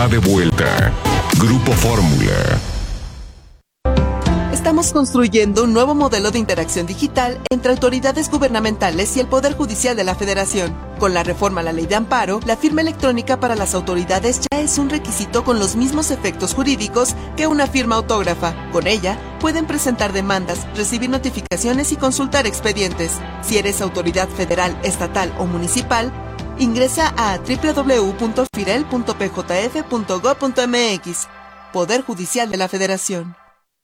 está de vuelta. Grupo Fórmula. Estamos construyendo un nuevo modelo de interacción digital entre autoridades gubernamentales y el Poder Judicial de la Federación. Con la reforma a la Ley de Amparo, la firma electrónica para las autoridades ya es un requisito con los mismos efectos jurídicos que una firma autógrafa. Con ella, pueden presentar demandas, recibir notificaciones y consultar expedientes. Si eres autoridad federal, estatal o municipal, ingresa a www.firel.pjf.gov.mx. Poder Judicial de la Federación.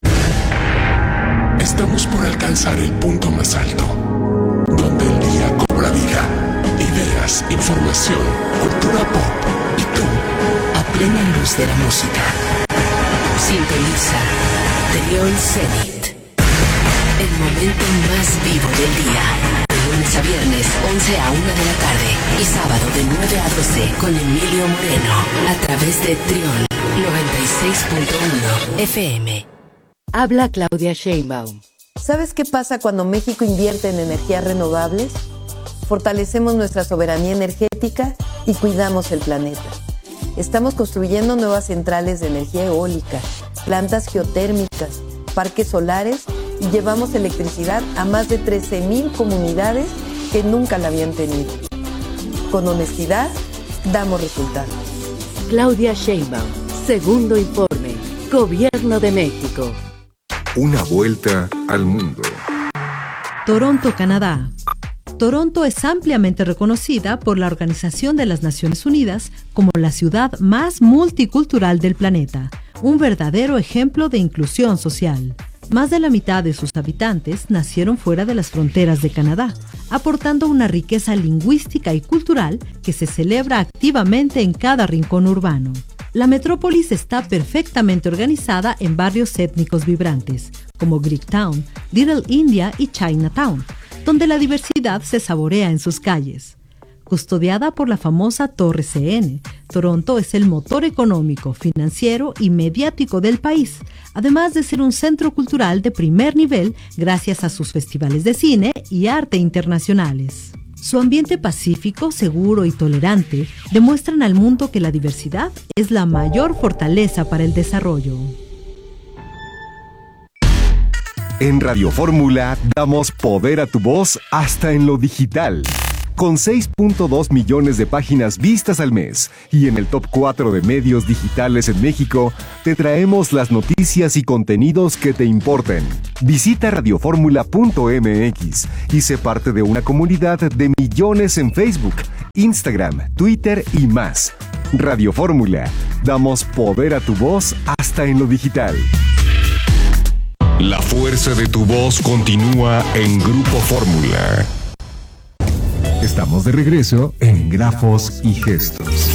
Estamos por alcanzar el punto más alto, donde el día cobra vida. Ideas, información, cultura pop y tú, a plena luz de la música. Sintoniza Trión Zenit, el momento más vivo del día. De lunes a viernes, 11 a 1 de la tarde y sábado de 9 a 12 con Emilio Moreno, a través de Trión 96.1 FM. Habla Claudia Sheinbaum. ¿Sabes qué pasa cuando México invierte en energías renovables? Fortalecemos nuestra soberanía energética y cuidamos el planeta. Estamos construyendo nuevas centrales de energía eólica, plantas geotérmicas, parques solares y llevamos electricidad a más de 13,000 comunidades que nunca la habían tenido. Con honestidad, damos resultados. Claudia Sheinbaum, segundo informe, Gobierno de México. Una vuelta al mundo. Toronto, Canadá. Toronto es ampliamente reconocida por la Organización de las Naciones Unidas como la ciudad más multicultural del planeta, un verdadero ejemplo de inclusión social. Más de la mitad de sus habitantes nacieron fuera de las fronteras de Canadá, aportando una riqueza lingüística y cultural que se celebra activamente en cada rincón urbano. La metrópolis está perfectamente organizada en barrios étnicos vibrantes, como Greektown, Little India y Chinatown, donde la diversidad se saborea en sus calles. Custodiada por la famosa Torre CN, Toronto es el motor económico, financiero y mediático del país, además de ser un centro cultural de primer nivel gracias a sus festivales de cine y arte internacionales. Su ambiente pacífico, seguro y tolerante demuestran al mundo que la diversidad es la mayor fortaleza para el desarrollo. En Radio Fórmula damos poder a tu voz hasta en lo digital. Con 6.2 millones de páginas vistas al mes y en el top 4 de medios digitales en México, te traemos las noticias y contenidos que te importen. Visita radioformula.mx y sé parte de una comunidad de millones en Facebook, Instagram, Twitter y más. Radio Fórmula, damos poder a tu voz hasta en lo digital. La fuerza de tu voz continúa en Grupo Fórmula. Estamos de regreso en Grafos y Gestos.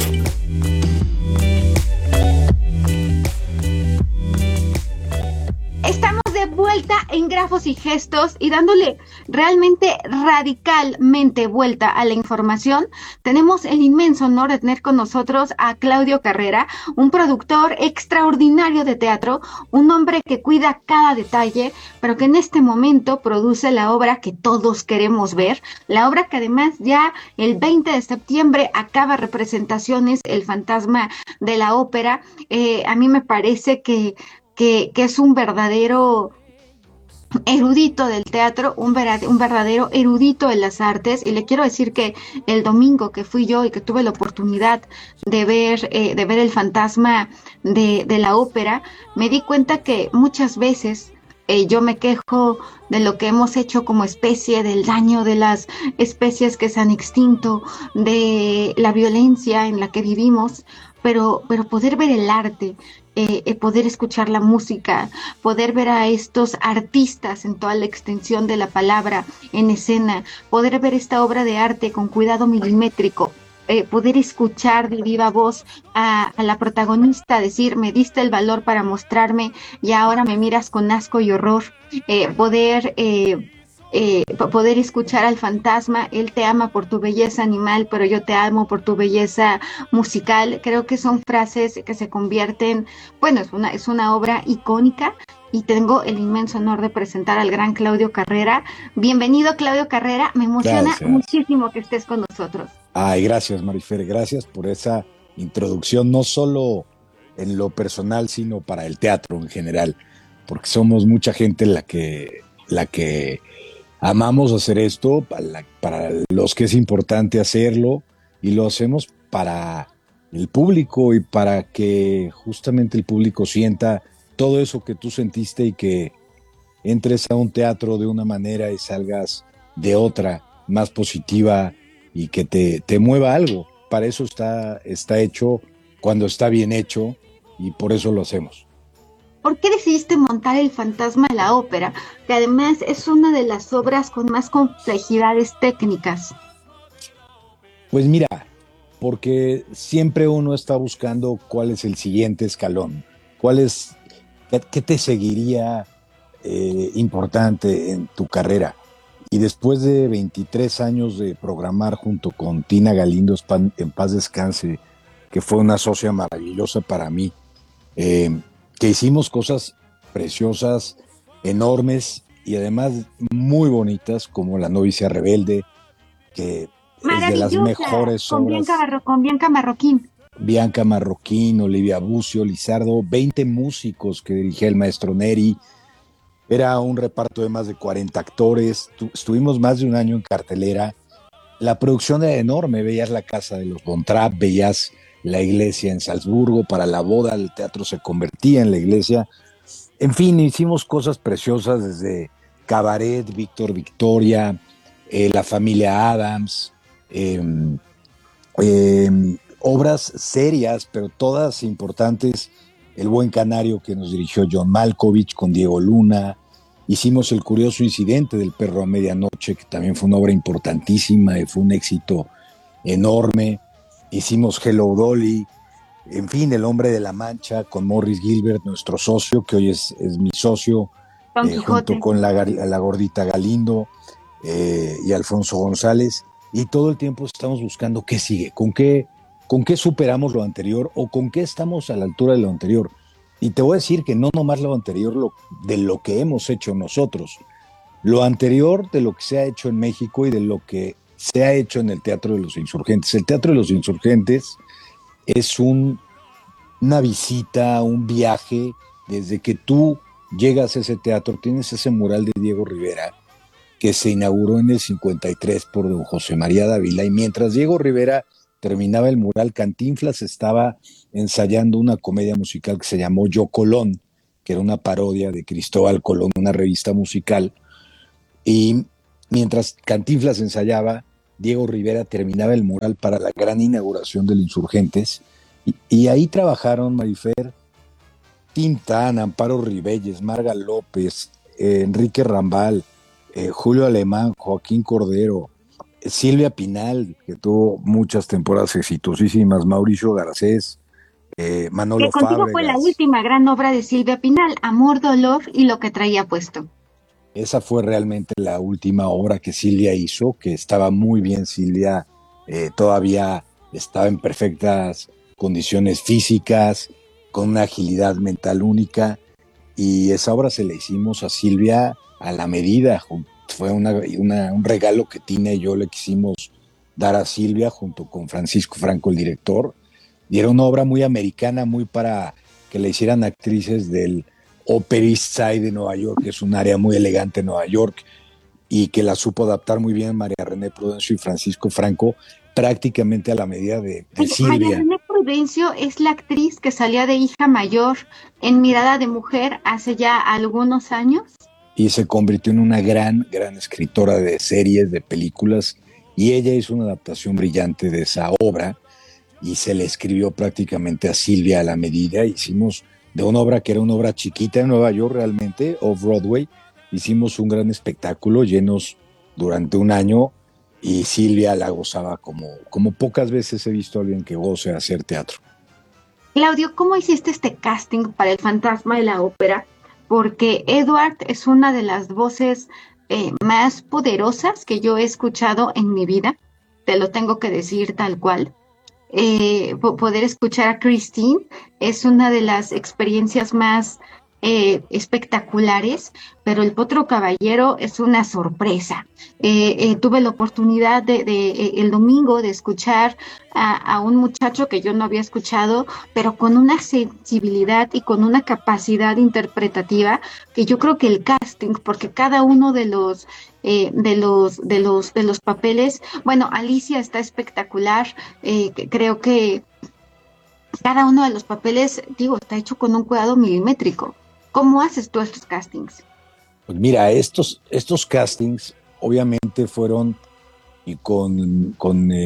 Estamos de vuelta en Grafos y Gestos y dándole realmente radicalmente vuelta a la información. Tenemos el inmenso honor de tener con nosotros a Claudio Carrera, un productor extraordinario de teatro, un hombre que cuida cada detalle, pero que en este momento produce la obra que todos queremos ver, la obra que además ya el 20 de septiembre acaba representaciones, El Fantasma de la Ópera. A mí me parece que es un verdadero erudito del teatro, un verdadero erudito de las artes, y le quiero decir que el domingo que fui yo y que tuve la oportunidad de ver El Fantasma de la Ópera, me di cuenta que muchas veces yo me quejo de lo que hemos hecho como especie, del daño de las especies que se han extinto, de la violencia en la que vivimos, pero poder ver el arte, poder escuchar la música, poder ver a estos artistas en toda la extensión de la palabra en escena, poder ver esta obra de arte con cuidado milimétrico, poder escuchar de viva voz a la protagonista decir, me diste el valor para mostrarme y ahora me miras con asco y horror, poder escuchar al fantasma, él te ama por tu belleza animal, pero yo te amo por tu belleza musical. Creo que son frases que se convierten, bueno, es una obra icónica, y tengo el inmenso honor de presentar al gran Claudio Carrera. Bienvenido, Claudio Carrera, me emociona muchísimo que estés con nosotros. Ay, gracias, Marifer, gracias por esa introducción, no solo en lo personal, sino para el teatro en general, porque somos mucha gente la que amamos hacer esto, para los que es importante hacerlo, y lo hacemos para el público y para que justamente el público sienta todo eso que tú sentiste y que entres a un teatro de una manera y salgas de otra, más positiva, y que te mueva algo. Para eso está hecho cuando está bien hecho, y por eso lo hacemos. ¿Por qué decidiste montar El Fantasma de la Ópera, que además es una de las obras con más complejidades técnicas? Pues mira, porque siempre uno está buscando cuál es el siguiente escalón, qué te seguiría importante en tu carrera. Y después de 23 años de programar junto con Tina Galindo, en paz descanse, que fue una socia maravillosa para mí, que hicimos cosas preciosas, enormes y además muy bonitas, como La novicia rebelde, que es de las mejores obras. Con Bianca Marroquín. Bianca Marroquín, Olivia Bucio, Lizardo, 20 músicos que dirigía el maestro Neri. Era un reparto de más de 40 actores. Estuvimos más de un año en cartelera. La producción era enorme. Veías la casa de los Von Trapp, veías la iglesia en Salzburgo. Para la boda el teatro se convertía en la iglesia. En fin, hicimos cosas preciosas desde Cabaret, Víctor Victoria, La familia Adams, obras serias, pero todas importantes. El buen canario, que nos dirigió John Malkovich, con Diego Luna. Hicimos El curioso incidente del perro a medianoche, que también fue una obra importantísima y fue un éxito enorme. Hicimos Hello Dolly. En fin, El hombre de la Mancha, con Morris Gilbert, nuestro socio, que hoy es mi socio, junto con la gordita Galindo y Alfonso González. Y todo el tiempo estamos buscando qué sigue, con qué superamos lo anterior o con qué estamos a la altura de lo anterior. Y te voy a decir que no nomás lo anterior de lo que hemos hecho nosotros, lo anterior de lo que se ha hecho en México y de lo que se ha hecho en el Teatro de los Insurgentes. El Teatro de los Insurgentes es una visita, un viaje. Desde que tú llegas a ese teatro, tienes ese mural de Diego Rivera, que se inauguró en el 53 por don José María Dávila, y mientras Diego Rivera terminaba el mural, Cantinflas estaba ensayando una comedia musical que se llamó Yo Colón, que era una parodia de Cristóbal Colón, una revista musical. Y mientras Cantinflas ensayaba, Diego Rivera terminaba el mural para la gran inauguración del Insurgentes. Y ahí trabajaron Marifer, Tintán, Amparo Ribelles, Marga López, Enrique Rambal, Julio Alemán, Joaquín Cordero, Silvia Pinal, que tuvo muchas temporadas exitosísimas, Mauricio Garcés, Manolo Fábregas. Que contigo fue la última gran obra de Silvia Pinal, Amor, Dolor y lo que traía puesto. Esa fue realmente la última obra que Silvia hizo, que estaba muy bien. Silvia todavía estaba en perfectas condiciones físicas, con una agilidad mental única, y esa obra se la hicimos a Silvia a la medida. Fue un regalo que Tina y yo le quisimos dar a Silvia junto con Francisco Franco, el director, y era una obra muy americana, muy para que la hicieran actrices del Upper East Side de Nueva York, que es un área muy elegante en Nueva York, y que la supo adaptar muy bien María René Prudencio y Francisco Franco, prácticamente a la medida de Silvia. María René Prudencio es la actriz que salía de hija mayor en Mirada de Mujer hace ya algunos años. Y se convirtió en una gran escritora de series, de películas, y ella hizo una adaptación brillante de esa obra, y se le escribió prácticamente a Silvia a la medida. Hicimos de una obra que era una obra chiquita en Nueva York realmente, off-Broadway, hicimos un gran espectáculo, llenos durante un año, y Silvia la gozaba como pocas veces he visto a alguien que goce hacer teatro. Claudio, ¿cómo hiciste este casting para El Fantasma de la Ópera? Porque Edward es una de las voces más poderosas que yo he escuchado en mi vida, te lo tengo que decir tal cual. Poder escuchar a Christine es una de las experiencias más espectaculares, pero el Potro Caballero es una sorpresa. Tuve la oportunidad el domingo de escuchar a un muchacho que yo no había escuchado, pero con una sensibilidad y con una capacidad interpretativa que yo creo que el casting, porque cada uno de los papeles, bueno, Alicia está espectacular, creo que cada uno de los papeles, digo, está hecho con un cuidado milimétrico. ¿Cómo haces tú estos castings? Pues mira, estos castings obviamente fueron y con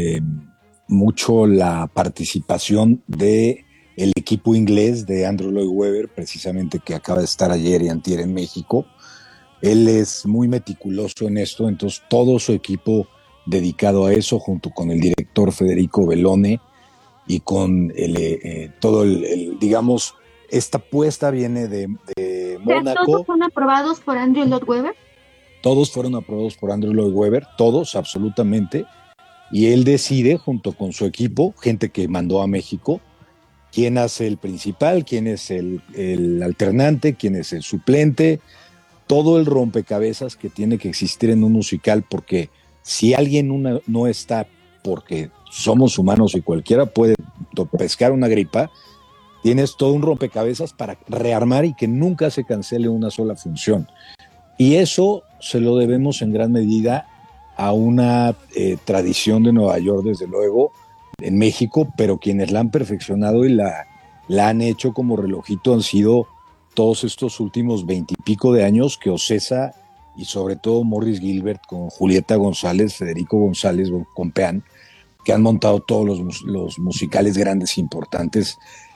mucho la participación de el equipo inglés de Andrew Lloyd Webber, precisamente que acaba de estar ayer y antier en México. Él es muy meticuloso en esto, entonces todo su equipo dedicado a eso, junto con el director Federico Bellone y con todo digamos, esta puesta viene de Mónaco. ¿Todos fueron aprobados por Andrew Lloyd Webber? Todos fueron aprobados por Andrew Lloyd Webber, todos, absolutamente. Y él decide, junto con su equipo, gente que mandó a México, quién hace el principal, quién es el alternante, quién es el suplente, todo el rompecabezas que tiene que existir en un musical, porque si alguien no está, porque somos humanos y cualquiera puede pescar una gripa, tienes todo un rompecabezas para rearmar y que nunca se cancele una sola función. Y eso se lo debemos en gran medida a una tradición de Nueva York, desde luego, en México, pero quienes la han perfeccionado y la han hecho como relojito han sido todos estos últimos 20 y pico de años que Ocesa y sobre todo Morris Gilbert con Julieta González, Federico González con Pean, que han montado todos los musicales grandes e importantes.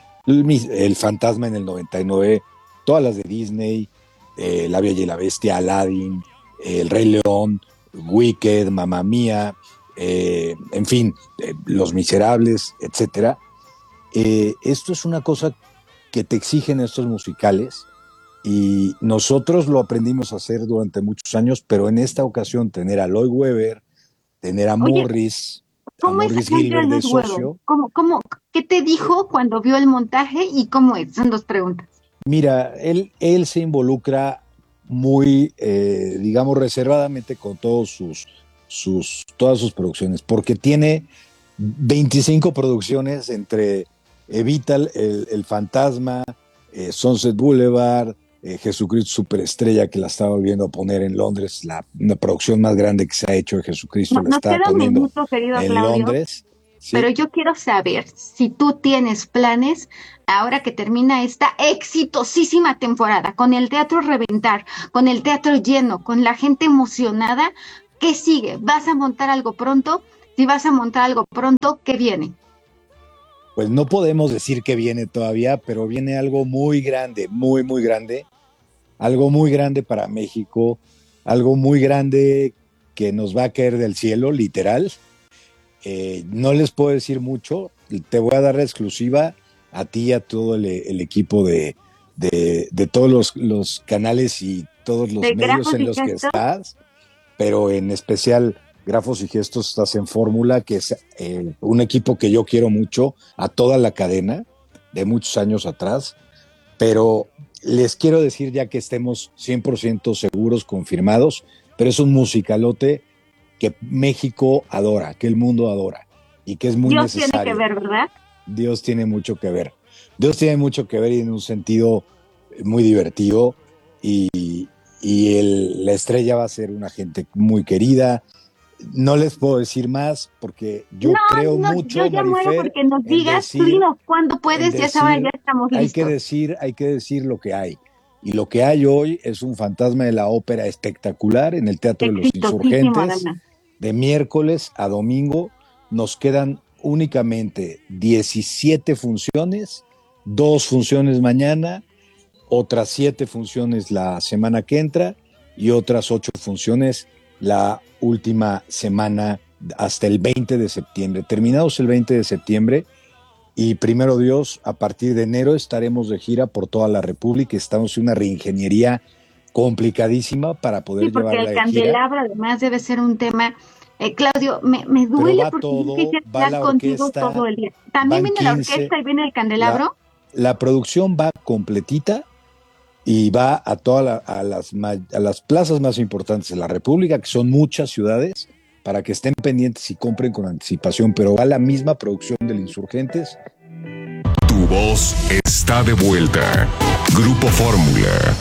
El Fantasma en el 99, todas las de Disney, La Bella y la Bestia, Aladdin, El Rey León, Wicked, Mamma Mía, en fin, Los Miserables, etcétera. Esto es una cosa que te exigen estos musicales y nosotros lo aprendimos a hacer durante muchos años, pero en esta ocasión tener a Lloyd Webber, tener a Morris, Gilbert de socio. ¿Qué te dijo cuando vio el montaje y cómo es? Son dos preguntas. Mira, él se involucra muy, digamos, reservadamente con todas sus producciones, porque tiene 25 producciones entre Evita el Fantasma, Sunset Boulevard, Jesucristo Superestrella, que la está volviendo a poner en Londres, una producción más grande que se ha hecho de Jesucristo, la está poniendo minuto, querido en Claudio, Londres. Sí. Pero yo quiero saber si tú tienes planes ahora que termina esta exitosísima temporada, con el teatro reventar, con el teatro lleno, con la gente emocionada. ¿Qué sigue? ¿Vas a montar algo pronto? Si vas a montar algo pronto, ¿qué viene? Pues no podemos decir que viene todavía, pero viene algo muy grande, muy, muy grande. Algo muy grande para México, algo muy grande que nos va a caer del cielo, literal. No les puedo decir mucho, te voy a dar la exclusiva a ti y a todo el equipo de todos los canales y todos los medios en los que estás, pero en especial Grafos y Gestos estás en Fórmula, que es un equipo que yo quiero mucho, a toda la cadena de muchos años atrás, pero les quiero decir ya que estemos 100% seguros, confirmados, pero es un musicalote que México adora, que el mundo adora y que es muy necesario. Dios tiene que ver, ¿verdad? Dios tiene mucho que ver. Dios tiene mucho que ver y en un sentido muy divertido y la estrella va a ser una gente muy querida. No les puedo decir más porque yo creo mucho, yo ya Marifer, muero porque nos digas, tú dinos cuándo puedes, ya sabes, ya estamos listos. Hay que decir lo que hay. Y lo que hay hoy es un Fantasma de la Ópera espectacular en el Teatro de los Insurgentes. De miércoles a domingo nos quedan únicamente 17 funciones, 2 funciones mañana, otras 7 funciones la semana que entra y otras 8 funciones la última semana hasta el 20 de septiembre. Terminados el 20 de septiembre y primero Dios, a partir de enero estaremos de gira por toda la República. Estamos en una reingeniería complicadísima para poder llevarla de gira. Porque el candelabro además debe ser un tema... Claudio, me duele porque todo, yo quisiera estar contigo todo el día. ¿También viene 15, la orquesta y viene el candelabro? La producción va completita y va a a las plazas más importantes de la República, que son muchas ciudades, para que estén pendientes y compren con anticipación, pero va la misma producción del Insurgentes. Tu voz está de vuelta. Grupo Fórmula.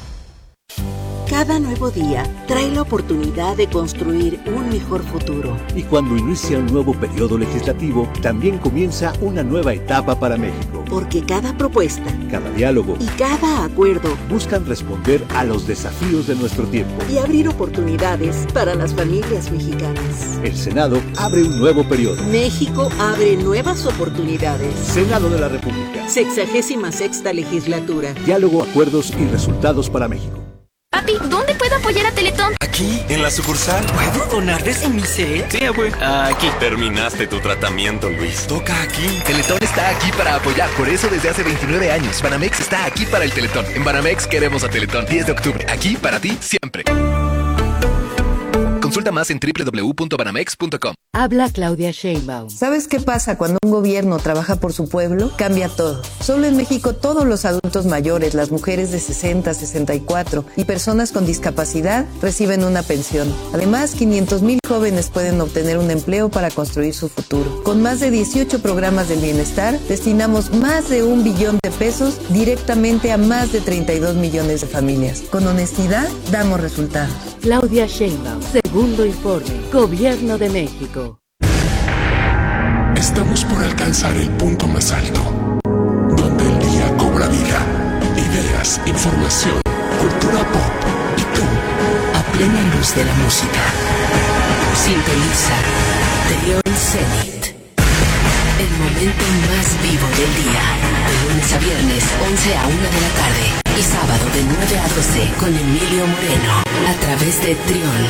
Cada nuevo día trae la oportunidad de construir un mejor futuro. Y cuando inicia un nuevo periodo legislativo, también comienza una nueva etapa para México. Porque cada propuesta, cada diálogo y cada acuerdo buscan responder a los desafíos de nuestro tiempo y abrir oportunidades para las familias mexicanas. El Senado abre un nuevo periodo. México abre nuevas oportunidades. Senado de la República. 66ª legislatura. Diálogo, acuerdos y resultados para México. Papi, ¿dónde puedo apoyar a Teletón? Aquí, en la sucursal. ¿Puedo donar de Unicel? Sí, güey. Aquí. Terminaste tu tratamiento, Luis. Toca aquí. Teletón está aquí para apoyar. Por eso desde hace 29 años, Banamex está aquí para el Teletón. En Banamex queremos a Teletón. 10 de octubre. Aquí para ti, siempre. Consulta más en www.banamex.com. Habla Claudia Sheinbaum. ¿Sabes qué pasa cuando un gobierno trabaja por su pueblo? Cambia todo. Solo en México todos los adultos mayores, las mujeres de 60, 64 y personas con discapacidad reciben una pensión. Además, 500,000 jóvenes pueden obtener un empleo para construir su futuro. Con más de 18 programas del bienestar, destinamos más de 1 billón de pesos directamente a más de 32 millones de familias. Con honestidad, damos resultados. Claudia Sheinbaum. Segundo informe. Gobierno de México. Estamos por alcanzar el punto más alto, donde el día cobra vida, ideas, información, cultura pop y tú, a plena luz de la música. Sintoniza Trión Zenit, el momento más vivo del día, de lunes a viernes 11 a 1 de la tarde y sábado de 9 a 12 con Emilio Moreno, a través de Trión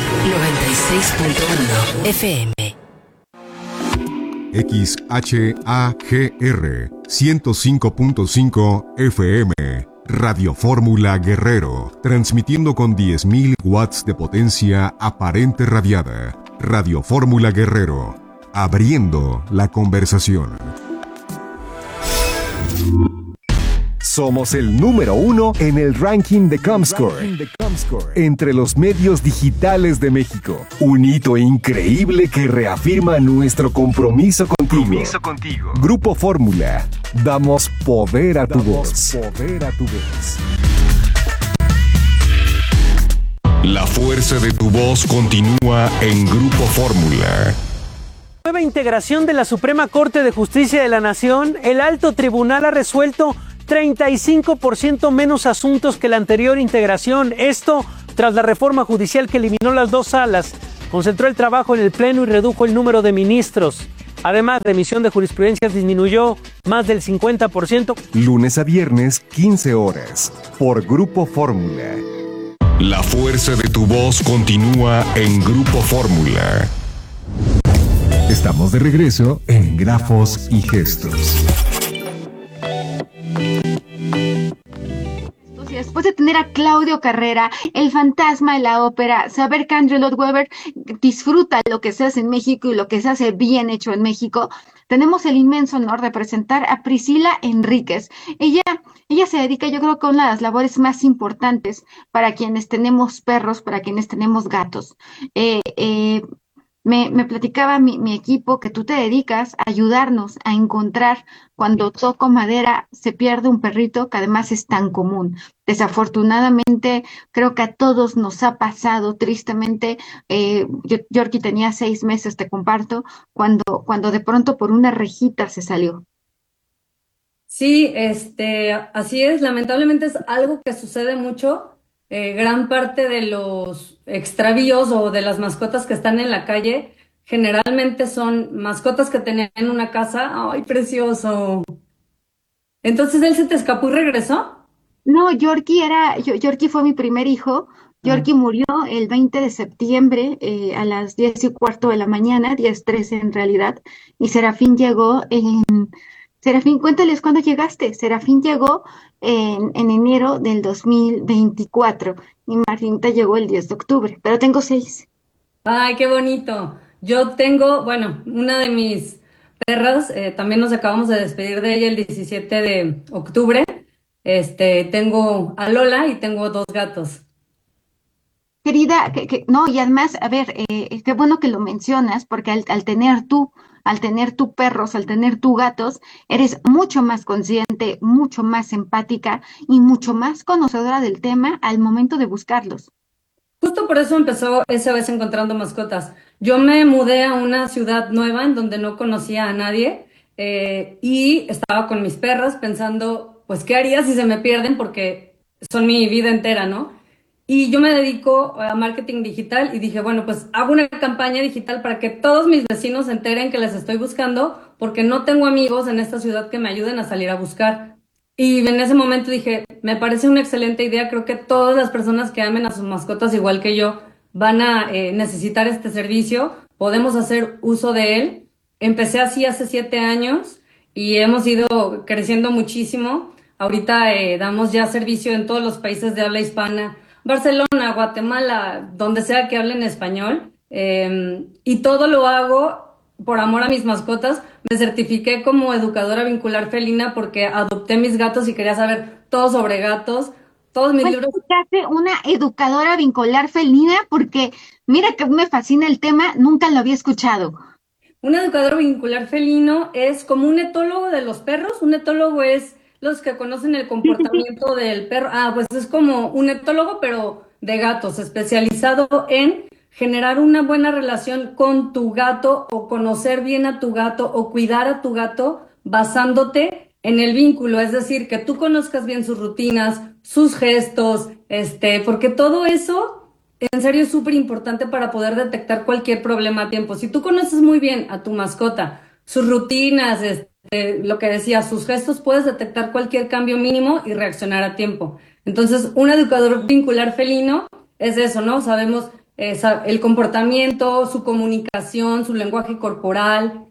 96.1 FM. XHAGR 105.5 FM. Radio Fórmula Guerrero, transmitiendo con 10.000 watts de potencia aparente radiada. Radio Fórmula Guerrero, abriendo la conversación. Somos el número 1 en el ranking de Comscore, entre los medios digitales de México. Un hito increíble que reafirma nuestro compromiso contigo. Grupo Fórmula, damos poder a tu voz. La fuerza de tu voz continúa en Grupo Fórmula. Nueva integración de la Suprema Corte de Justicia de la Nación, el alto tribunal ha resuelto 35% menos asuntos que la anterior integración. Esto tras la reforma judicial que eliminó las 2 salas, concentró el trabajo en el Pleno y redujo el número de ministros. Además, la emisión de jurisprudencias disminuyó más del 50%. Lunes a viernes, 15 horas, por Grupo Fórmula. La fuerza de tu voz continúa en Grupo Fórmula. Estamos de regreso en Grafos y Gestos. Y después de tener a Claudio Carrera, el fantasma de la ópera, saber que Andrew Lloyd Webber disfruta lo que se hace en México y lo que se hace bien hecho en México, tenemos el inmenso honor de presentar a Priscila Enríquez. Ella se dedica, yo creo que a una de las labores más importantes para quienes tenemos perros, para quienes tenemos gatos. Me platicaba mi equipo que tú te dedicas a ayudarnos a encontrar cuando toco madera se pierde un perrito, que además es tan común. Desafortunadamente, creo que a todos nos ha pasado, tristemente. Yorkie tenía 6 meses, te comparto, cuando de pronto por una rejita se salió. Sí, así es. Lamentablemente es algo que sucede mucho. Gran parte de los extravíos o de las mascotas que están en la calle generalmente son mascotas que tenían en una casa. ¡Ay, precioso! Entonces, ¿él se te escapó y regresó? No, Yorkie fue mi primer hijo. Yorkie murió el 20 de septiembre a las 10:15 de la mañana, 10:13 en realidad, y Serafín llegó Serafín, cuéntales cuándo llegaste. Serafín llegó en enero del 2024 y Martinita llegó el 10 de octubre, pero tengo 6. ¡Ay, qué bonito! Yo tengo, una de mis perras, también nos acabamos de despedir de ella el 17 de octubre Tengo a Lola y tengo 2 gatos. Querida, no, y además, a ver, qué bueno que lo mencionas, porque al tener tú perros, al tener tú gatos, eres mucho más consciente, mucho más empática y mucho más conocedora del tema al momento de buscarlos. Justo por eso empezó SOS Encontrando Mascotas. Yo me mudé a una ciudad nueva en donde no conocía a nadie, y estaba con mis perras pensando, pues, ¿qué haría si se me pierden? Porque son mi vida entera, ¿no? Y yo me dedico a marketing digital y dije, bueno, pues hago una campaña digital para que todos mis vecinos se enteren que les estoy buscando porque no tengo amigos en esta ciudad que me ayuden a salir a buscar. Y en ese momento dije, me parece una excelente idea, creo que todas las personas que amen a sus mascotas igual que yo van a necesitar este servicio, podemos hacer uso de él. Empecé así hace 7 años y hemos ido creciendo muchísimo. Ahorita damos ya servicio en todos los países de habla hispana, Barcelona, Guatemala, donde sea que hablen español, y todo lo hago por amor a mis mascotas. Me certifiqué como educadora vincular felina porque adopté mis gatos y quería saber todo sobre gatos. Todos mis libros. ¿Escuchaste una educadora vincular felina? Porque mira que me fascina el tema, nunca lo había escuchado. Un educador vincular felino es como un etólogo de los perros. Un etólogo es los que conocen el comportamiento del perro. Pues es como un etólogo, pero de gatos, especializado en generar una buena relación con tu gato o conocer bien a tu gato o cuidar a tu gato basándote en el vínculo, es decir, que tú conozcas bien sus rutinas, sus gestos, porque todo eso en serio es súper importante para poder detectar cualquier problema a tiempo. Si tú conoces muy bien a tu mascota, sus rutinas, lo que decía, sus gestos, puedes detectar cualquier cambio mínimo y reaccionar a tiempo. Entonces, un educador vincular felino es eso, ¿no? Sabemos el comportamiento, su comunicación, su lenguaje corporal.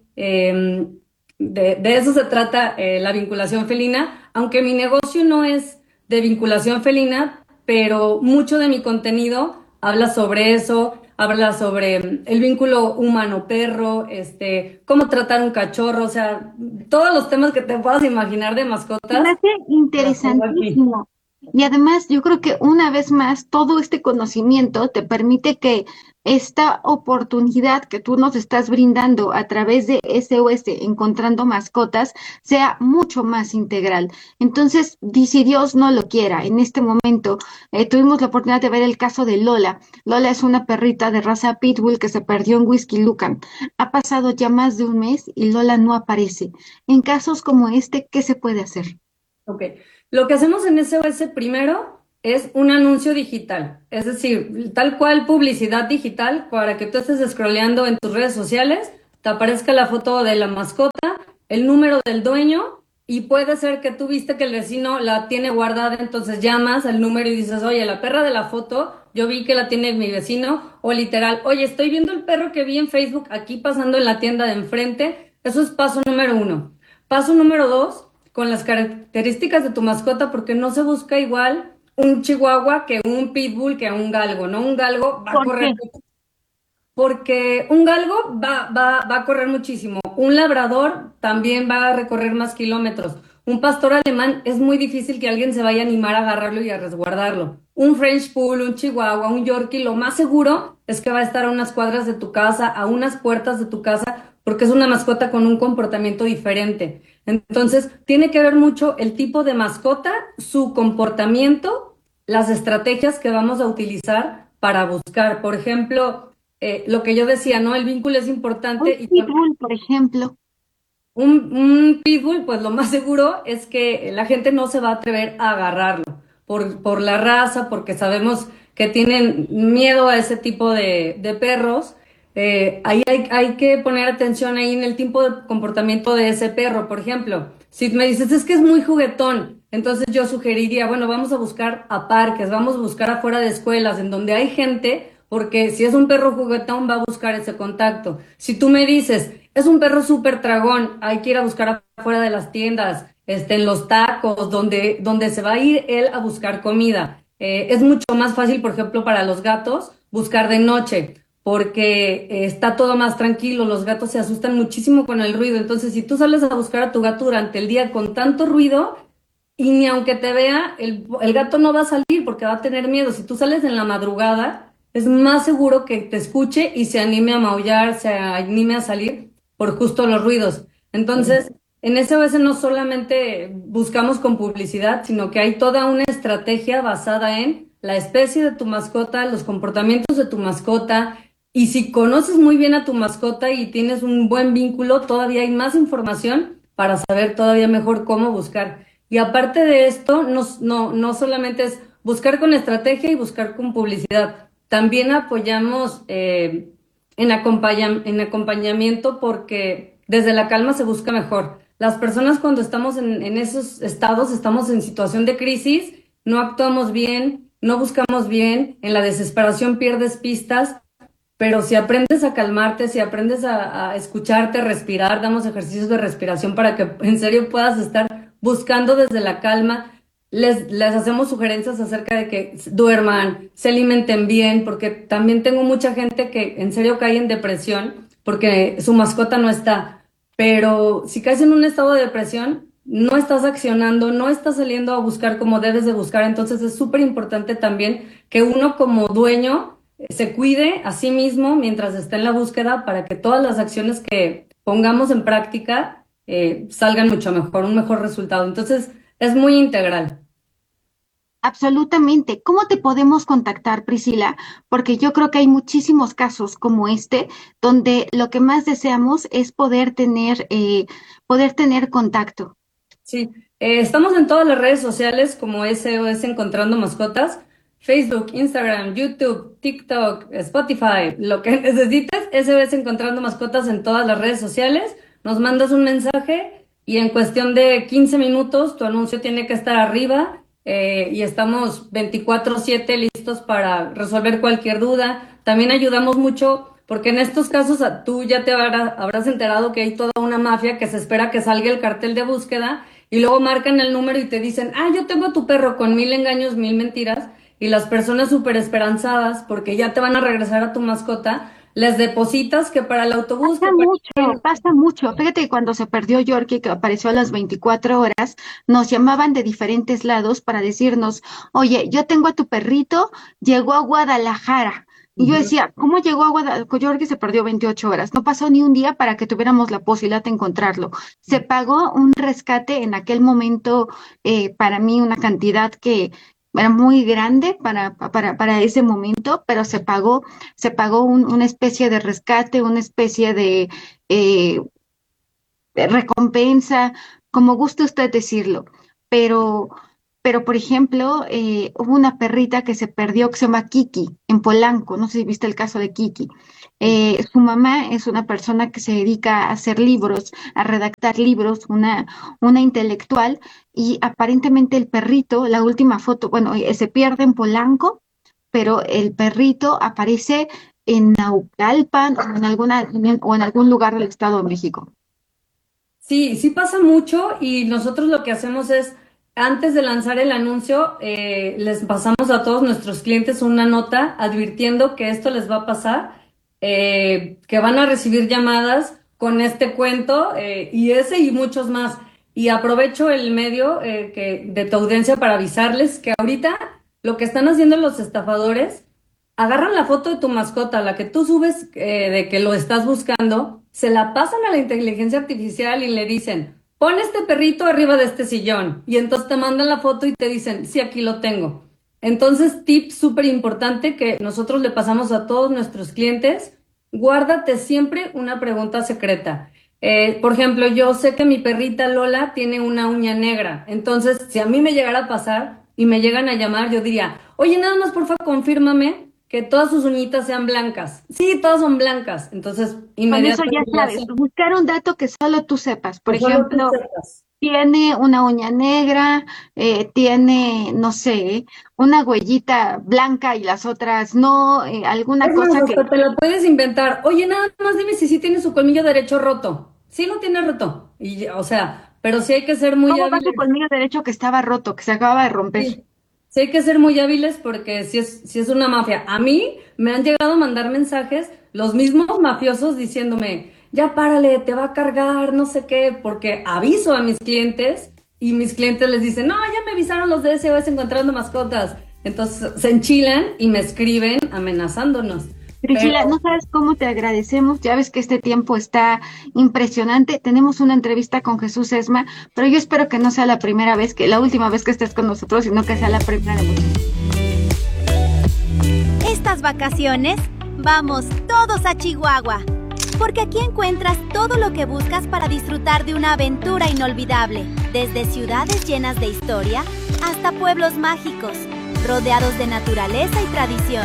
De eso se trata la vinculación felina, aunque mi negocio no es de vinculación felina, pero mucho de mi contenido habla sobre eso. Habla sobre el vínculo humano-perro, cómo tratar un cachorro, o sea, todos los temas que te puedas imaginar de mascotas. Me hace interesantísimo. Y además, yo creo que una vez más, todo este conocimiento te permite que esta oportunidad que tú nos estás brindando a través de SOS Encontrando Mascotas sea mucho más integral. Entonces, si Dios no lo quiera, en este momento tuvimos la oportunidad de ver el caso de Lola. Lola es una perrita de raza Pitbull que se perdió en Whisky Lucan. Ha pasado ya más de un mes y Lola no aparece. En casos como este, ¿qué se puede hacer? Ok. Lo que hacemos en SOS primero es un anuncio digital, es decir, tal cual publicidad digital para que tú estés scrolleando en tus redes sociales, te aparezca la foto de la mascota, el número del dueño, y puede ser que tú viste que el vecino la tiene guardada, entonces llamas al número y dices, oye, la perra de la foto, yo vi que la tiene mi vecino, o literal, oye, estoy viendo el perro que vi en Facebook aquí pasando en la tienda de enfrente. Eso es paso número 1. Paso número 2, con las características de tu mascota, porque no se busca igual un chihuahua que un pitbull que un galgo, ¿no? Un galgo va a correr, porque un galgo va a correr muchísimo. Un labrador también va a recorrer más kilómetros. Un pastor alemán es muy difícil que alguien se vaya a animar a agarrarlo y a resguardarlo. Un French Poodle, un chihuahua, un Yorkie, lo más seguro es que va a estar a unas cuadras de tu casa, a unas puertas de tu casa, porque es una mascota con un comportamiento diferente. Entonces, tiene que ver mucho el tipo de mascota, su comportamiento, las estrategias que vamos a utilizar para buscar. Por ejemplo, lo que yo decía, ¿no? El vínculo es importante. Un pitbull, por ejemplo. Un pitbull, pues lo más seguro es que la gente no se va a atrever a agarrarlo por la raza, porque sabemos que tienen miedo a ese tipo de perros. Ahí hay que poner atención ahí en el tipo de comportamiento de ese perro. Por ejemplo, si me dices, es que es muy juguetón, entonces yo sugeriría, bueno, vamos a buscar a parques, vamos a buscar afuera de escuelas, en donde hay gente, porque si es un perro juguetón va a buscar ese contacto. Si tú me dices, es un perro súper tragón, hay que ir a buscar afuera de las tiendas, en los tacos, donde se va a ir él a buscar comida. Es mucho más fácil, por ejemplo, para los gatos, buscar de noche, porque está todo más tranquilo, los gatos se asustan muchísimo con el ruido. Entonces, si tú sales a buscar a tu gato durante el día con tanto ruido, y ni aunque te vea, el gato no va a salir porque va a tener miedo. Si tú sales en la madrugada, es más seguro que te escuche y se anime a maullar, se anime a salir por justo los ruidos. Entonces, en SOS no solamente buscamos con publicidad, sino que hay toda una estrategia basada en la especie de tu mascota, los comportamientos de tu mascota, y si conoces muy bien a tu mascota y tienes un buen vínculo, todavía hay más información para saber todavía mejor cómo buscar. Y aparte de esto, no solamente es buscar con estrategia y buscar con publicidad, también apoyamos en acompañamiento, porque desde la calma se busca mejor. Las personas cuando estamos en esos estados, estamos en situación de crisis, no actuamos bien, no buscamos bien, en la desesperación pierdes pistas, pero si aprendes a calmarte, si aprendes a escucharte, respirar, damos ejercicios de respiración para que en serio puedas estar buscando desde la calma. Les hacemos sugerencias acerca de que duerman, se alimenten bien, porque también tengo mucha gente que en serio cae en depresión porque su mascota no está. Pero si caes en un estado de depresión, no estás accionando, no estás saliendo a buscar como debes de buscar. Entonces es súper importante también que uno como dueño se cuide a sí mismo mientras está en la búsqueda para que todas las acciones que pongamos en práctica salgan mucho mejor, un mejor resultado. Entonces es muy integral. Absolutamente. ¿Cómo te podemos contactar, Priscila? Porque yo creo que hay muchísimos casos como este, donde lo que más deseamos es poder tener contacto. Sí, estamos en todas las redes sociales como SOS Encontrando Mascotas, Facebook, Instagram, YouTube, TikTok, Spotify, lo que necesites, SOS Encontrando Mascotas en todas las redes sociales. Nos mandas un mensaje y en cuestión de 15 minutos tu anuncio tiene que estar arriba. Y estamos 24/7 listos para resolver cualquier duda. También ayudamos mucho porque en estos casos tú ya te habrás enterado que hay toda una mafia que se espera que salga el cartel de búsqueda y luego marcan el número y te dicen, yo tengo a tu perro, con 1000 engaños, 1000 mentiras, y las personas súper esperanzadas porque ya te van a regresar a tu mascota, les depositas que para el autobús... Pasa mucho. Fíjate que cuando se perdió Yorkie, que apareció a las 24 horas, nos llamaban de diferentes lados para decirnos, oye, yo tengo a tu perrito, llegó a Guadalajara. Y yo decía, ¿cómo llegó a Guadalajara? Yorkie se perdió 28 horas. No pasó ni un día para que tuviéramos la posibilidad de encontrarlo. Se pagó un rescate en aquel momento, para mí una cantidad que era muy grande para ese momento, pero se pagó una especie de rescate, una especie de recompensa, como guste usted decirlo. Pero por ejemplo, hubo una perrita que se perdió que se llama Kiki en Polanco, no sé si viste el caso de Kiki. Su mamá es una persona que se dedica a hacer libros, a redactar libros, una intelectual, y aparentemente el perrito, la última foto, se pierde en Polanco, pero el perrito aparece en Naucalpan o en algún lugar del Estado de México. Sí pasa mucho y nosotros lo que hacemos es, antes de lanzar el anuncio, les pasamos a todos nuestros clientes una nota advirtiendo que esto les va a pasar, que van a recibir llamadas con este cuento y ese y muchos más. Y aprovecho el medio de tu audiencia para avisarles que ahorita lo que están haciendo los estafadores, agarran la foto de tu mascota, la que tú subes de que lo estás buscando, se la pasan a la inteligencia artificial y le dicen, pon este perrito arriba de este sillón. Y entonces te mandan la foto y te dicen, sí, aquí lo tengo. Entonces, tip súper importante que nosotros le pasamos a todos nuestros clientes, guárdate siempre una pregunta secreta. Por ejemplo, yo sé que mi perrita Lola tiene una uña negra. Entonces, si a mí me llegara a pasar y me llegan a llamar, yo diría, oye, nada más por favor, confírmame que todas sus uñitas sean blancas. Sí, todas son blancas. Entonces, inmediatamente... Con eso ya sabes, buscar un dato que solo tú sepas. Por ejemplo, tiene una uña negra, tiene, no sé, una huellita blanca y las otras no, alguna cosa que... te la puedes inventar. Oye, nada más dime si sí tiene su colmillo derecho roto. Sí lo tiene roto. Y, o sea, pero sí hay que ser muy hábiles. ¿Cómo va su colmillo derecho que estaba roto, que se acababa de romper? Sí. Sí hay que ser muy hábiles porque si es una mafia. A mí me han llegado a mandar mensajes los mismos mafiosos diciéndome, ya párale, te va a cargar, no sé qué, porque aviso a mis clientes y mis clientes les dicen, no, ya me avisaron los de SOS Encontrando Mascotas. Entonces se enchilan y me escriben amenazándonos. Priscila, no sabes cómo te agradecemos. Ya ves que este tiempo está impresionante. Tenemos una entrevista con Jesús Esma, pero yo espero que no sea la primera vez, la última vez que estés con nosotros, sino que sea la primera de muchas. Estas vacaciones, vamos todos a Chihuahua, porque aquí encuentras todo lo que buscas para disfrutar de una aventura inolvidable, desde ciudades llenas de historia hasta pueblos mágicos, rodeados de naturaleza y tradición.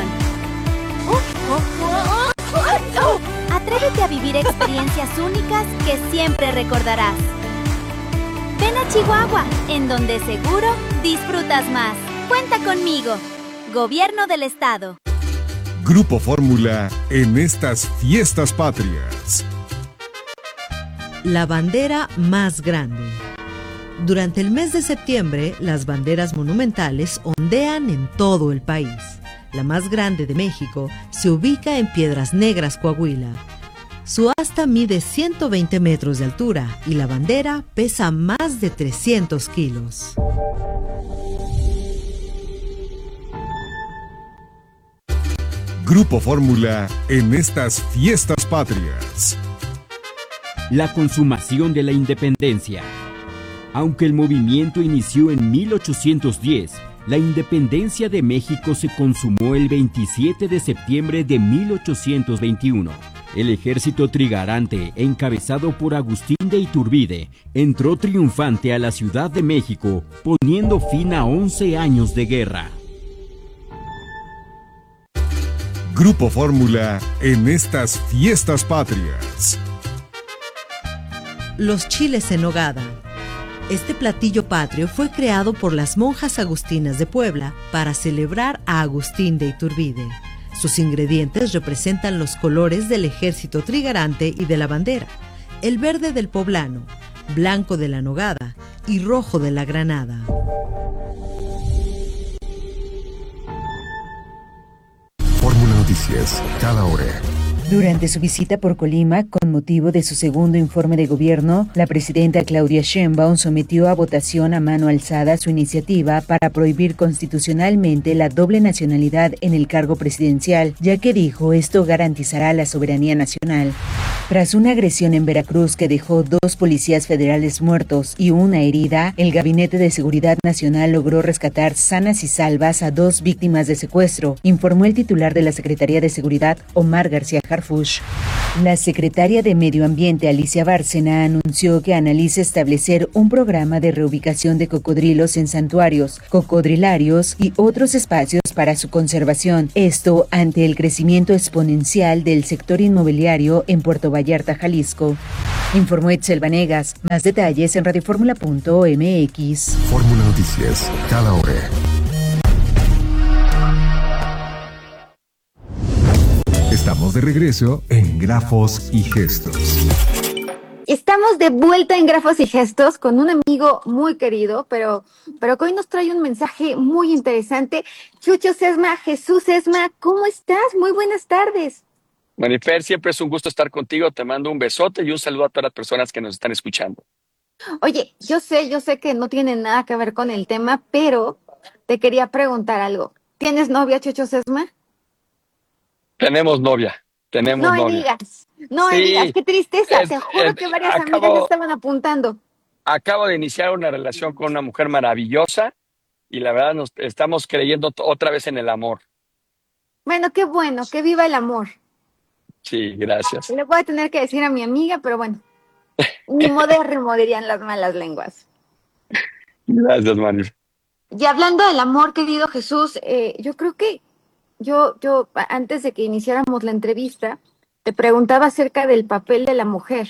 Atrévete a vivir experiencias únicas que siempre recordarás. Ven a Chihuahua, en donde seguro disfrutas más. Cuenta conmigo. Gobierno del Estado. Grupo Fórmula en estas fiestas patrias. La bandera más grande. Durante el mes de septiembre, las banderas monumentales ondean en todo el país. La más grande de México se ubica en Piedras Negras, Coahuila. Su asta mide 120 metros de altura y la bandera pesa más de 300 kilos. Grupo Fórmula en estas fiestas patrias. La consumación de la independencia. Aunque el movimiento inició en 1810, la independencia de México se consumó el 27 de septiembre de 1821. El ejército trigarante, encabezado por Agustín de Iturbide, entró triunfante a la Ciudad de México, poniendo fin a 11 años de guerra. Grupo Fórmula en estas fiestas patrias. Los chiles en nogada. Este platillo patrio fue creado por las monjas agustinas de Puebla para celebrar a Agustín de Iturbide. Sus ingredientes representan los colores del ejército trigarante y de la bandera: el verde del poblano, blanco de la nogada y rojo de la granada. Fórmula Noticias, cada hora. Durante su visita por Colima, con motivo de su segundo informe de gobierno, la presidenta Claudia Sheinbaum sometió a votación a mano alzada su iniciativa para prohibir constitucionalmente la doble nacionalidad en el cargo presidencial, ya que dijo esto garantizará la soberanía nacional. Tras una agresión en Veracruz que dejó 2 policías federales muertos y una herida, el Gabinete de Seguridad Nacional logró rescatar sanas y salvas a 2 víctimas de secuestro, informó el titular de la Secretaría de Seguridad, Omar García Harfuch. La secretaria de Medio Ambiente, Alicia Bárcena, anunció que analiza establecer un programa de reubicación de cocodrilos en santuarios, cocodrilarios y otros espacios para su conservación. Esto ante el crecimiento exponencial del sector inmobiliario en Puerto Vallarta, Jalisco. Informó Etzel Vanegas. Más detalles en radioformula.mx. Fórmula Noticias, cada hora. Estamos de regreso en Grafos y Gestos. Estamos de vuelta en Grafos y Gestos con un amigo muy querido, pero que hoy nos trae un mensaje muy interesante. Chucho Sesma, Jesús Sesma, ¿cómo estás? Muy buenas tardes. Marifer, siempre es un gusto estar contigo. Te mando un besote y un saludo a todas las personas que nos están escuchando. Oye, yo sé que no tiene nada que ver con el tema, pero te quería preguntar algo. ¿Tienes novia, Chucho Sesma? Tenemos novia. No me digas, qué tristeza. Te juro que varias amigas me estaban apuntando. Acabo de iniciar una relación con una mujer maravillosa y la verdad nos estamos creyendo otra vez en el amor. Bueno, qué bueno, que viva el amor. Sí, gracias. Le voy a tener que decir a mi amiga, pero bueno, ni modérrimo dirían las malas lenguas. Gracias, Manu. Y hablando del amor, querido Jesús, yo creo que yo antes de que iniciáramos la entrevista, te preguntaba acerca del papel de la mujer.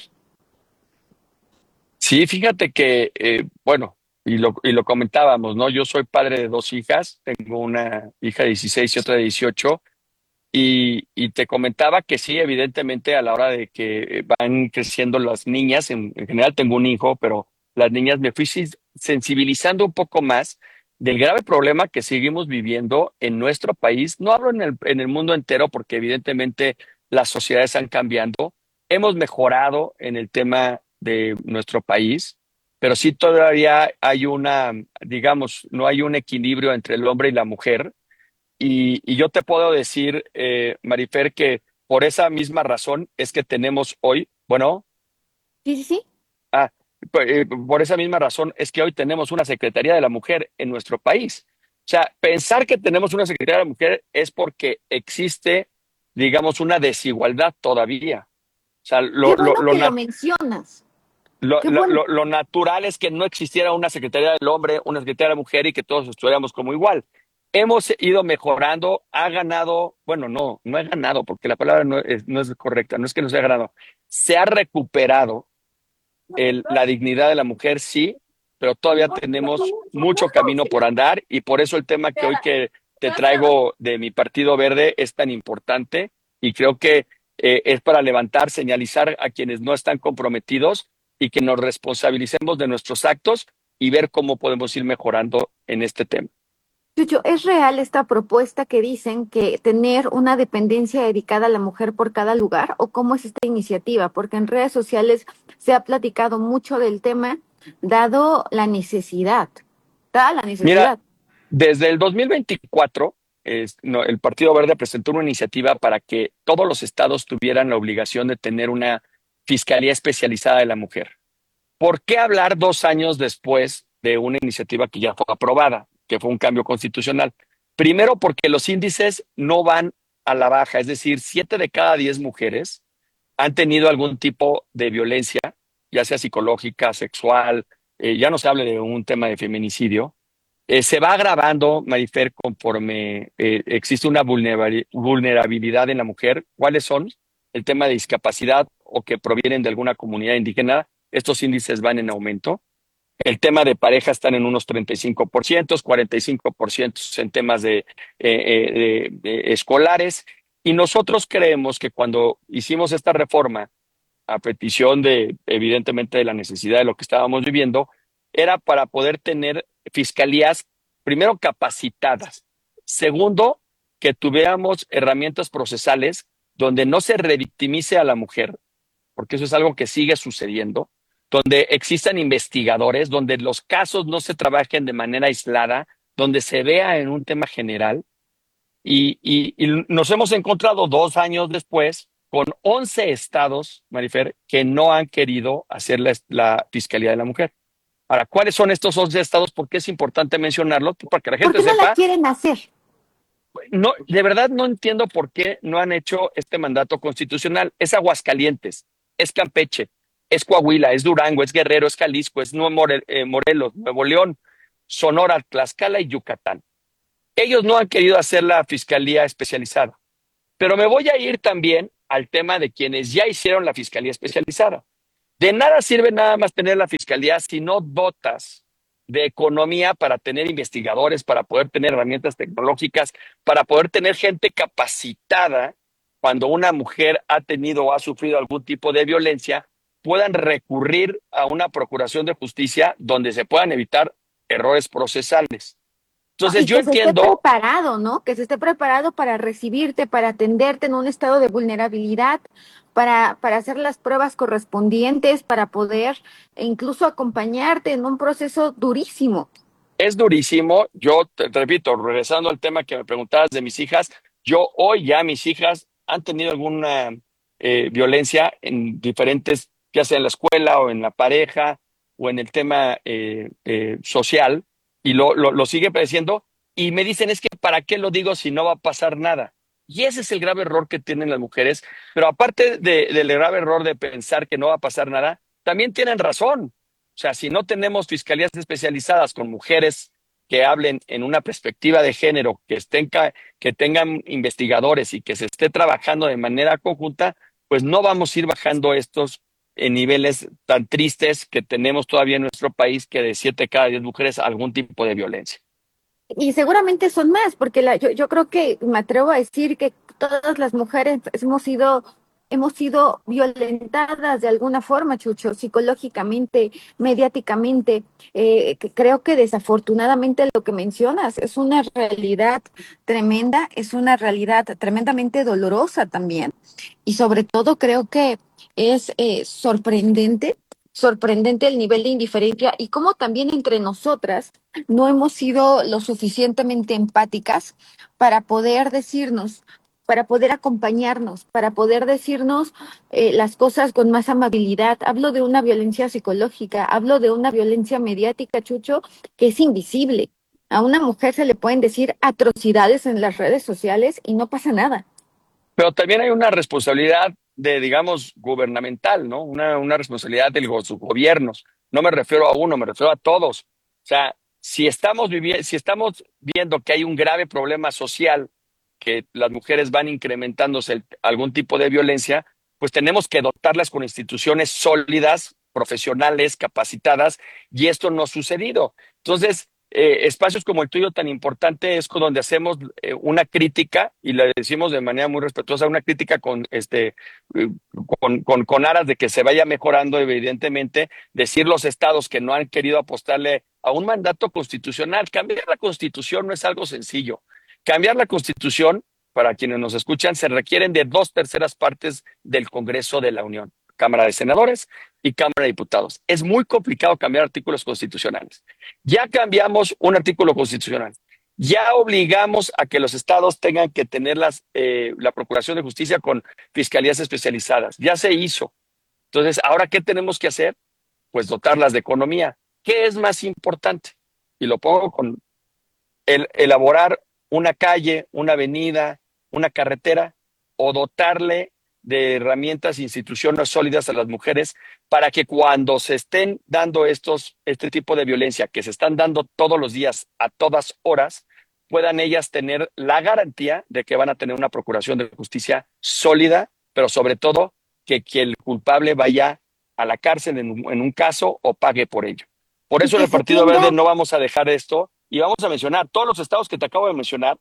Sí, fíjate que, y lo comentábamos, ¿no? Yo soy padre de 2 hijas, tengo una hija de 16 y otra de 18, y te comentaba que sí, evidentemente a la hora de que van creciendo las niñas, en general tengo un hijo, pero las niñas me fui sensibilizando un poco más del grave problema que seguimos viviendo en nuestro país. No hablo en el mundo entero porque evidentemente las sociedades han cambiado. Hemos mejorado en el tema de nuestro país, pero sí todavía hay digamos, no hay un equilibrio entre el hombre y la mujer. Y yo te puedo decir, Marifer, que por esa misma razón es que tenemos hoy, bueno, Sí, sí, sí. ah, por esa misma razón es que hoy tenemos una Secretaría de la Mujer en nuestro país. O sea, pensar que tenemos una Secretaría de la Mujer es porque existe, digamos, una desigualdad todavía. O sea, Qué bueno que lo mencionas. Qué bueno. lo natural es que no existiera una Secretaría del Hombre, una Secretaría de la Mujer y que todos estuviéramos como igual. Hemos ido mejorando, ha ganado, bueno, no he ganado, porque la palabra no es correcta, no es que no se ha ganado, se ha recuperado la dignidad de la mujer, sí, pero todavía tenemos mucho camino por andar y por eso el tema que hoy que te traigo de mi Partido Verde es tan importante y creo que es para levantar, señalizar a quienes no están comprometidos y que nos responsabilicemos de nuestros actos y ver cómo podemos ir mejorando en este tema. Chucho, ¿es real esta propuesta que dicen que tener una dependencia dedicada a la mujer por cada lugar? ¿O cómo es esta iniciativa? Porque en redes sociales se ha platicado mucho del tema, dado la necesidad. Dada la necesidad. Mira, desde el 2024, el Partido Verde presentó una iniciativa para que todos los estados tuvieran la obligación de tener una fiscalía especializada de la mujer. ¿Por qué hablar 2 años después de una iniciativa que ya fue aprobada, que fue un cambio constitucional? Primero, porque los índices no van a la baja, es decir, 7 de cada 10 mujeres han tenido algún tipo de violencia, ya sea psicológica, sexual, ya no se hable de un tema de feminicidio. Se va agravando, Marifer, conforme existe una vulnerabilidad en la mujer. ¿Cuáles son? El tema de discapacidad o que provienen de alguna comunidad indígena. Estos índices van en aumento. El tema de pareja están en unos 35%, 45% en temas de escolares. Y nosotros creemos que cuando hicimos esta reforma, a petición evidentemente, de la necesidad de lo que estábamos viviendo, era para poder tener fiscalías, primero, capacitadas. Segundo, que tuviéramos herramientas procesales donde no se revictimice a la mujer, porque eso es algo que sigue sucediendo, donde existan investigadores, donde los casos no se trabajen de manera aislada, donde se vea en un tema general. Y nos hemos encontrado 2 años después con 11 estados, Marifer, que no han querido hacer la Fiscalía de la Mujer. Ahora, ¿cuáles son estos 11 estados? Porque es importante mencionarlo, para que la gente ¿Por qué no sepa. la quieren hacer? No, de verdad no entiendo por qué no han hecho este mandato constitucional. Es Aguascalientes, es Campeche, es Coahuila, es Durango, es Guerrero, es Jalisco, es Morelos, Nuevo León, Sonora, Tlaxcala y Yucatán. Ellos no han querido hacer la fiscalía especializada. Pero me voy a ir también al tema de quienes ya hicieron la fiscalía especializada. De nada sirve nada más tener la fiscalía si no dotas de economía para tener investigadores, para poder tener herramientas tecnológicas, para poder tener gente capacitada cuando una mujer ha tenido o ha sufrido algún tipo de violencia, puedan recurrir a una procuración de justicia donde se puedan evitar errores procesales. Entonces, y yo que se entiendo. esté preparado, ¿no? Que se esté preparado para recibirte, para atenderte en un estado de vulnerabilidad, para hacer las pruebas correspondientes, para poder incluso acompañarte en un proceso durísimo. Es durísimo. Yo te repito, regresando al tema que me preguntabas de mis hijas, yo hoy ya mis hijas han tenido alguna violencia en diferentes, ya sea en la escuela o en la pareja o en el tema social, y lo sigue padeciendo, y me dicen, es que ¿para qué lo digo si no va a pasar nada? Y ese es el grave error que tienen las mujeres, pero aparte del grave error de pensar que no va a pasar nada, también tienen razón. O sea, si no tenemos fiscalías especializadas con mujeres que hablen en una perspectiva de género, que tengan investigadores y que se esté trabajando de manera conjunta, pues no vamos a ir bajando estos niveles tan tristes que tenemos todavía en nuestro país, que de 7 cada 10 mujeres algún tipo de violencia. Y seguramente son más, porque yo creo que me atrevo a decir que todas las mujeres hemos sido violentadas de alguna forma, Chucho, psicológicamente, mediáticamente. Creo que desafortunadamente lo que mencionas es una realidad tremenda, es una realidad tremendamente dolorosa también. Y sobre todo creo que es sorprendente sorprendente el nivel de indiferencia y cómo también entre nosotras no hemos sido lo suficientemente empáticas para poder decirnos, para poder acompañarnos, para poder decirnos las cosas con más amabilidad. Hablo de una violencia psicológica, hablo de una violencia mediática, Chucho, que es invisible. A una mujer se le pueden decir atrocidades en las redes sociales y no pasa nada. Pero también hay una responsabilidad de, digamos, gubernamental, ¿no? Una responsabilidad de los gobiernos. No me refiero a uno, me refiero a todos. O sea, si estamos viendo que hay un grave problema social, que las mujeres van incrementándose algún tipo de violencia, pues tenemos que dotarlas con instituciones sólidas, profesionales, capacitadas, y esto no ha sucedido. Entonces, espacios como el tuyo tan importante es con donde hacemos una crítica, y le decimos de manera muy respetuosa, una crítica con aras de que se vaya mejorando, evidentemente, decir los estados que no han querido apostarle a un mandato constitucional. Cambiar la constitución no es algo sencillo. Cambiar la Constitución, para quienes nos escuchan, se requieren de 2/3 partes del Congreso de la Unión, Cámara de Senadores y Cámara de Diputados. Es muy complicado cambiar artículos constitucionales. Ya cambiamos un artículo constitucional. Ya obligamos a que los estados tengan que tener la Procuración de Justicia con fiscalías especializadas. Ya se hizo. Entonces, ¿ahora qué tenemos que hacer? Pues dotarlas de economía. ¿Qué es más importante? Y lo pongo con elaborar una calle, una avenida, una carretera, o dotarle de herramientas e instituciones sólidas a las mujeres para que cuando se estén dando este tipo de violencia que se están dando todos los días, a todas horas, puedan ellas tener la garantía de que van a tener una procuración de justicia sólida, pero sobre todo que el culpable vaya a la cárcel en un caso o pague por ello. Por eso en el Partido Verde no vamos a dejar esto. Y vamos a mencionar, todos los estados que te acabo de mencionar,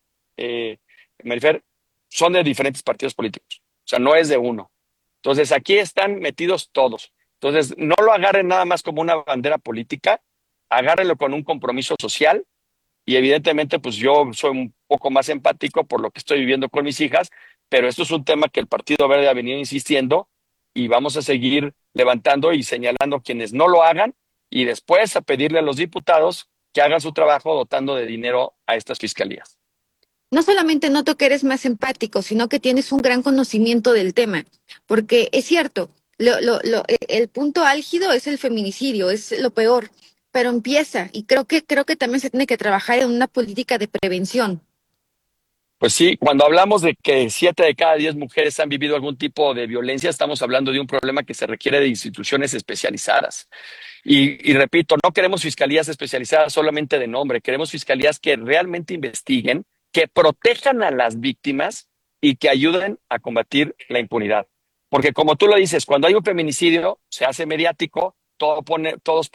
Marifer, son de diferentes partidos políticos. O sea, no es de uno. Entonces, aquí están metidos todos. Entonces, no lo agarren nada más como una bandera política, agárrenlo con un compromiso social. Y evidentemente, pues yo soy un poco más empático por lo que estoy viviendo con mis hijas, pero esto es un tema que el Partido Verde ha venido insistiendo y vamos a seguir levantando y señalando a quienes no lo hagan y después a pedirle a los diputados que hagan su trabajo dotando de dinero a estas fiscalías. No solamente noto que eres más empático, sino que tienes un gran conocimiento del tema, porque es cierto, el punto álgido es el feminicidio, es lo peor, pero empieza y creo que también se tiene que trabajar en una política de prevención. Pues sí, cuando hablamos de que 7 de cada 10 mujeres han vivido algún tipo de violencia, estamos hablando de un problema que se requiere de instituciones especializadas. Y repito, no queremos fiscalías especializadas solamente de nombre, queremos fiscalías que realmente investiguen, que protejan a las víctimas y que ayuden a combatir la impunidad. Porque como tú lo dices, cuando hay un feminicidio, se hace mediático, todos